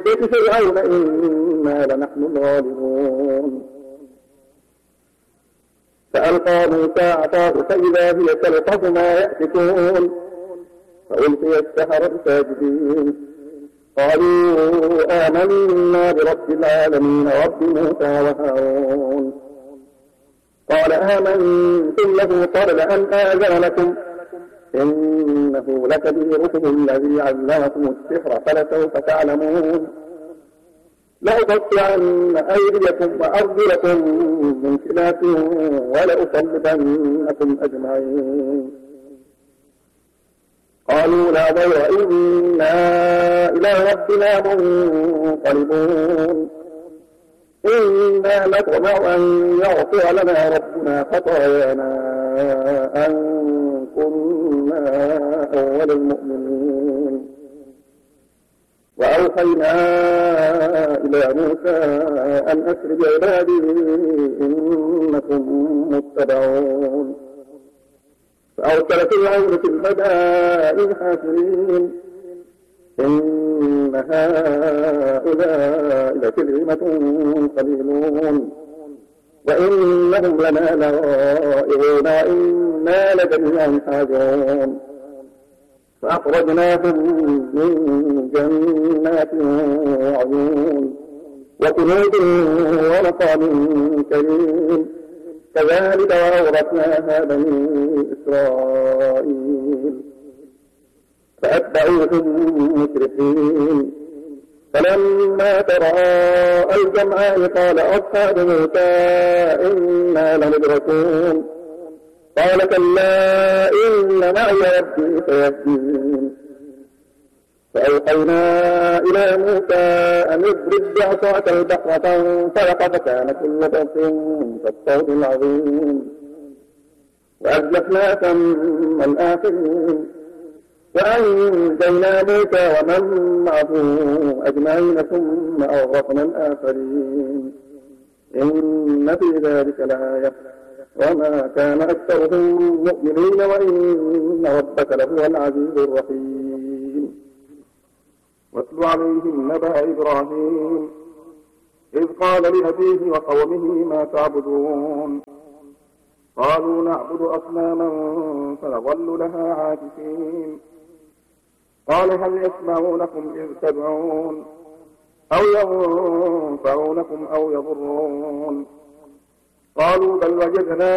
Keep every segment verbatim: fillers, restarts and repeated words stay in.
بعزة فرعون إنا لنحن الغالبون. فألقى موسى عصاه فإذا هي تلقف ما يأفكون فألقي السحرة ساجدين قالوا آمنا برب العالمين رب موسى وهارون. قال آمنتم له قبل أن آذن لكم إنه لكبيركم الذي علمكم السحر فلسوف تعلمون لأقطعن أيديكم وأرجلكم من خلاف ولأصلبنكم أجمعين. قالوا لا ضير إنا إلى ربنا منقلبون إنا نطمع أن يغفر لنا ربنا خطايانا أن كنا أول المؤمنين. وأوحينا إلى موسى أن أسر بعبادي إنكم متبعون. فأرسل فرعون في المدائن حاشرين إن هؤلاء لشرذمة قليلون وإنهم لنا لغائظون وإنا لجميعا حاذرون. فأخرجناهم من جنات وعيون وكنوز ونقام كريم كذلك وأورثناها بني إسرائيل. فأتبعوهم مشركين فلما تراءى الجمعان قال أصحاب موسى إنا لمدركون قال كلا إن معي ربي سيهدين. فأوحينا إلى موسى أن اضرب بعصاك البحر فانفلق فكان كل فرق كالطود العظيم وأزلفنا ثم الآخرين وأنجينا موسى ومن معه أجمعين ثم أغرقنا الآخرين إن في ذلك لآية وما كان أكثرهم مؤمنين وإن ربك لهو العزيز الرحيم. واتل عليهم نبأ إبراهيم إذ قال لأبيه وقومه ما تعبدون قالوا نعبد أصناما فنظل لها عاكفين قال هل يسمعونكم إذ تدعون أو ينفعونكم أو يضرون قالوا بل وجدنا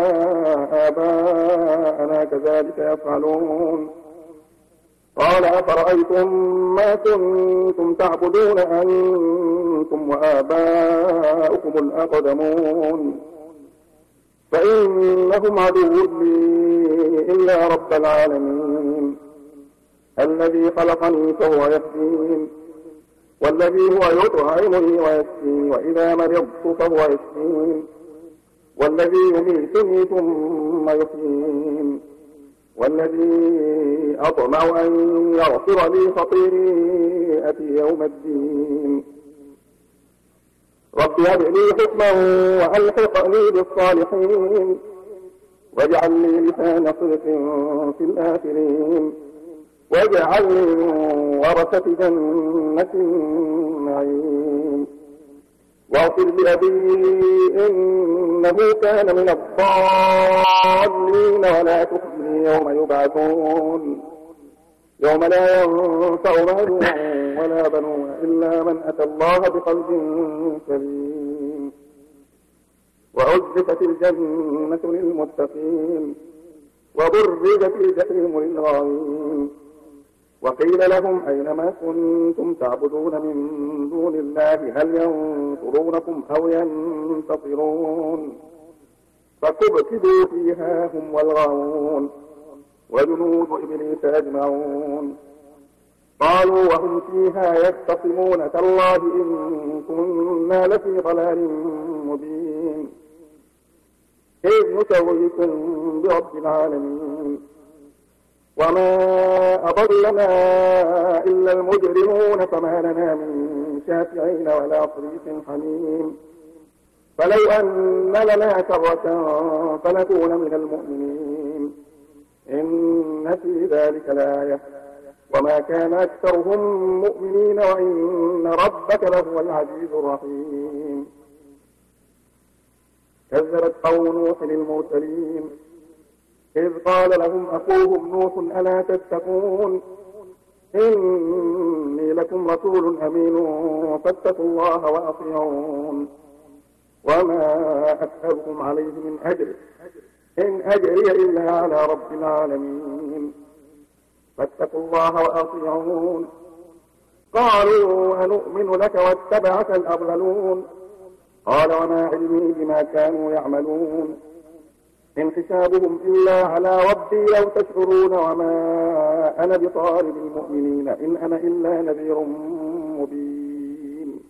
آباءنا كذلك يفعلون قال أفرأيتم ما كنتم تعبدون أنتم وآباؤكم الأقدمون فإنهم عدو لي إلا رب العالمين الذي خلقني فهو يهدين والذي هو يطعمني ويسقين وإذا مرضت فهو يشفين والذي يميتني ثم يحيين والذي أطمع أن يغفر لي خطيئتي يوم الدين رب هب لي حكما وألحقني بالصالحين واجعل لي لسان صدق في الآخرين واجعلني من ورثة جنة النعيم واغفر لأبي إنه كان من الضالين ولا تخزني يوم يبعثون يوم لا ينفع مال ولا بنون إلا من أتى الله بقلب سليم وأزلفت الجنة للمتقين وبرزت الجحيم للغاوين وقيل لهم أينما كنتم تعبدون من دون الله هل ينصرونكم أو ينتصرون فكبكبوا فيها هم والغاوون وجنود إبليس أجمعون قالوا وهم فيها يختصمون تالله إن كنا لفي ضلال مبين إذ نسويكم برب العالمين وما أضلنا إلا المجرمون فما لنا من شافعين ولا صديق حميم فلو أن لنا كرة فنكون من المؤمنين إن في ذلك لآية وما كان أكثرهم مؤمنين وإن ربك لهو العزيز الرحيم. كذبت قوم نوح المرسلين إذ قال لهم أخوهم نوح ألا تتقون إني لكم رسول أمين فاتقوا الله وأطيعون وما أسألكم عليه من أجر إن أجري إلا على رب العالمين فاتقوا الله وأطيعون. قالوا أنؤمن لك واتبعك الأضللون قال وما علمي بما كانوا يعملون إن حسابهم إلا على ربي لو تشعرون وما أنا بطارد المؤمنين إن أنا إلا نذير مبين.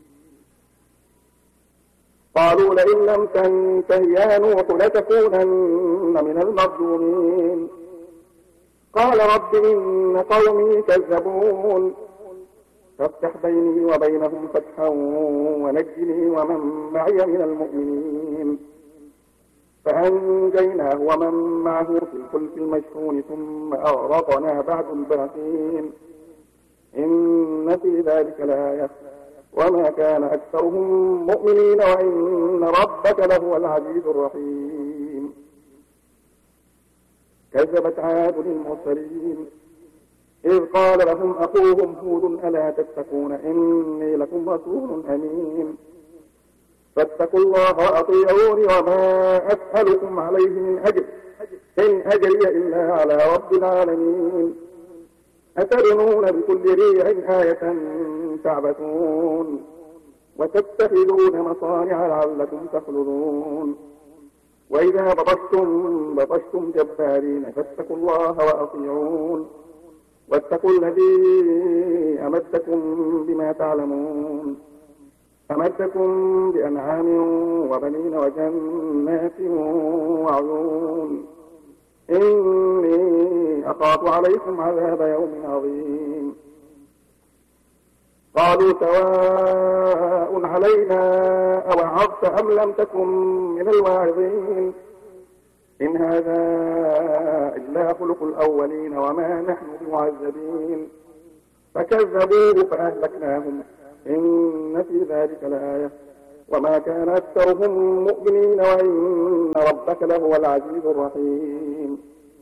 قالوا لئن لم تنته يا نوح لتكونن من المرجومين قال رب إن قومي كذبون فافتح بيني وبينهم فتحا ونجني ومن معي من المؤمنين فأنجيناه ومن معه في الفلك المشحون ثم أغرقنا بعد الباقين إن في ذلك لآية وما كان أكثرهم مؤمنين وإن ربك لهو العزيز الرحيم. كذبت عاد المرسلين إذ قال لهم أخوهم هود ألا تتقون إني لكم رسول أمين فاتقوا الله وأطيعوني وما أسألكم عليه من أجر إن أجري إلا على رب العالمين أتبنون بكل ريع آية تعبثون وتتخذون مصانع لعلكم تخلدون وإذا بطشتم بطشتم جبارين فاتقوا الله وأطيعون واتقوا الذي أمدكم بما تعلمون أمدكم بأنعام وبنين وجنات وعيون إني أخاف عليكم عذاب يوم عظيم. قالوا سواء علينا أوعظت أم لم تكن من الواعظين إن هذا إلا خلق الأولين وما نحن بمعذبين فكذبوه فأهلكناهم إن في ذلك لآية وما كان أكثرهم مؤمنين وإن ربك لهو العزيز الرحيم.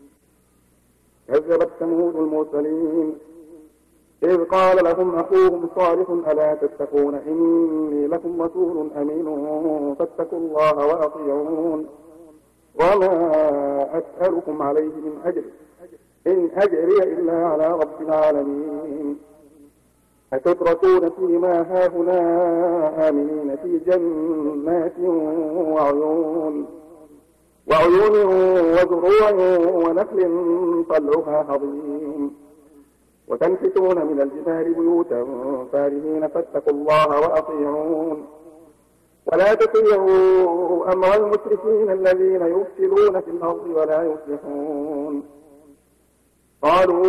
كذبت ثمود المرسلين إذ قال لهم أخوهم صالح ألا تتقون إني لكم رسول أمين فاتقوا الله وأطيعون وما أسألكم عليه من أجر إن أجري إلا على رب العالمين أتتركون فيما هاهنا آمنين في جنات وعيون وعيون وزروع ونخل طلعها هضيم وتنحتون من الجبال بيوتا فارهين فاتقوا الله وأطيعون ولا تطيعوا أمر المشركين الذين يفسدون في الأرض ولا يصلحون. قالوا